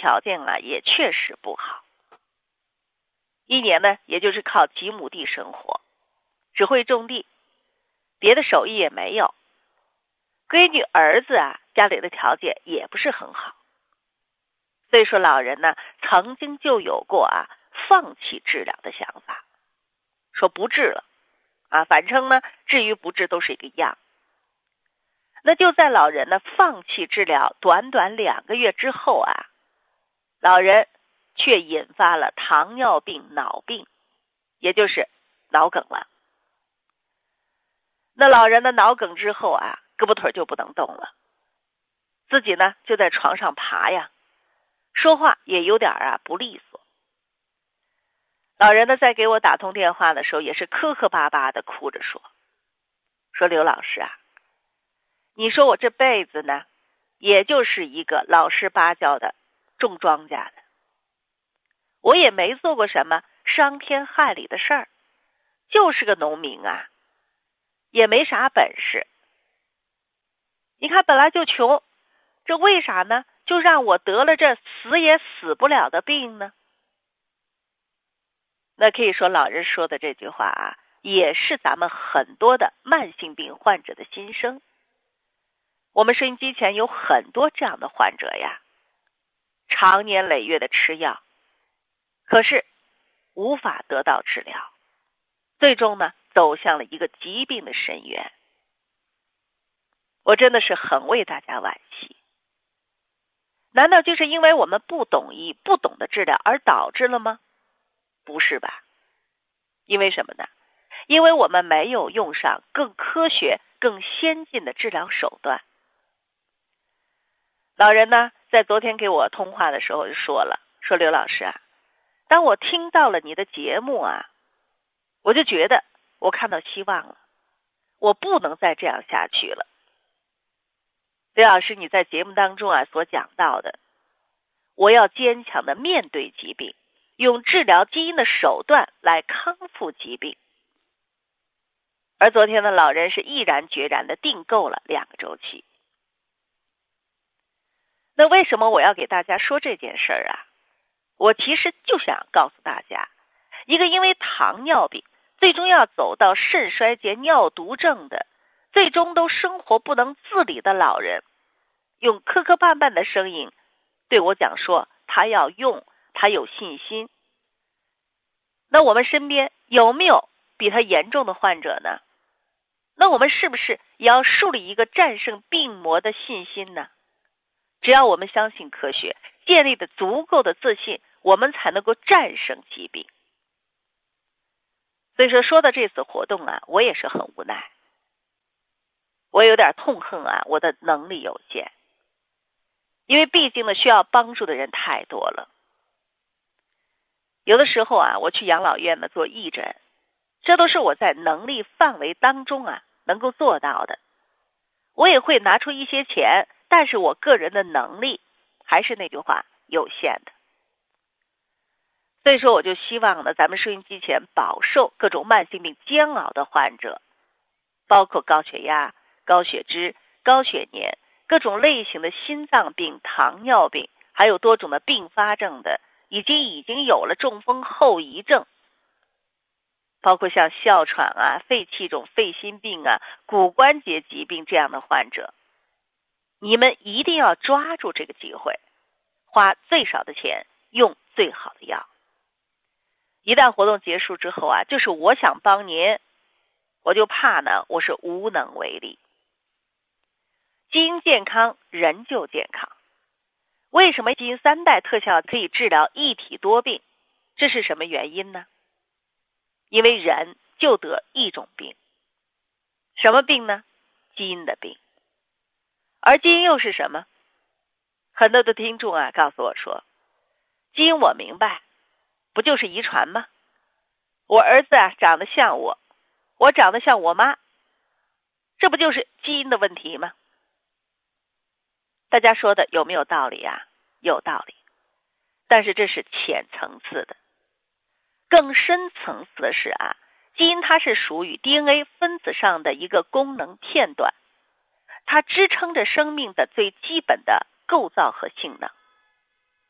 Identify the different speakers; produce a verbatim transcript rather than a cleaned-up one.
Speaker 1: 条件啊也确实不好，一年呢也就是靠几亩地生活，只会种地，别的手艺也没有。闺女儿子啊家里的条件也不是很好，所以说老人呢曾经就有过啊放弃治疗的想法，说不治了啊，反正呢治与不治都是一个样。那就在老人呢放弃治疗短短两个月之后啊，老人却引发了糖尿病脑病，也就是脑梗了。那老人的脑梗之后啊，胳膊腿就不能动了，自己呢就在床上爬呀，说话也有点啊不利索。老人呢在给我打通电话的时候也是磕磕巴巴的哭着说，说刘老师啊，你说我这辈子呢也就是一个老实巴交的种庄稼的，我也没做过什么伤天害理的事儿，就是个农民啊，也没啥本事。你看本来就穷，这为啥呢就让我得了这死也死不了的病呢？那可以说老人说的这句话啊，也是咱们很多的慢性病患者的心声。我们收音机前有很多这样的患者呀，长年累月的吃药，可是无法得到治疗，最终呢走向了一个疾病的深渊。我真的是很为大家惋惜。难道就是因为我们不懂医、不懂得治疗而导致了吗？不是吧？因为什么呢？因为我们没有用上更科学、更先进的治疗手段。老人呢，在昨天给我通话的时候就说了，说刘老师啊，当我听到了你的节目啊，我就觉得我看到希望了，我不能再这样下去了。刘老师，你在节目当中啊所讲到的，我要坚强的面对疾病，用治疗基因的手段来康复疾病。而昨天的老人是毅然决然的订购了两个周期。那为什么我要给大家说这件事儿啊？我其实就想告诉大家，一个因为糖尿病最终要走到肾衰竭、尿毒症的，最终都生活不能自理的老人，用磕磕绊绊的声音对我讲说他要用，他有信心。那我们身边有没有比他严重的患者呢？那我们是不是也要树立一个战胜病魔的信心呢？只要我们相信科学，建立的足够的自信，我们才能够战胜疾病。所以说说到这次活动啊，我也是很无奈，我有点痛恨啊，我的能力有限，因为毕竟呢需要帮助的人太多了。有的时候啊，我去养老院呢做义诊，这都是我在能力范围当中啊能够做到的。我也会拿出一些钱，但是我个人的能力还是那句话，有限的。所以说我就希望呢，咱们收音机前饱受各种慢性病煎熬的患者，包括高血压、高血脂、高血粘、各种类型的心脏病、糖尿病，还有多种的并发症的，以及已经有了中风后遗症，包括像哮喘啊、肺气肿、肺心病啊、骨关节疾病这样的患者，你们一定要抓住这个机会，花最少的钱，用最好的药。一旦活动结束之后啊，就是我想帮您，我就怕呢我是无能为力。基因健康，人就健康。为什么基因三代特效可以治疗一体多病？这是什么原因呢？因为人就得一种病。什么病呢？基因的病。而基因又是什么？很多的听众啊告诉我说，基因我明白，不就是遗传吗？我儿子啊长得像我，我长得像我妈，这不就是基因的问题吗？大家说的有没有道理啊？有道理，但是这是浅层次的。更深层次的是啊，基因它是属于 D N A 分子上的一个功能片段，它支撑着生命的最基本的构造和性能。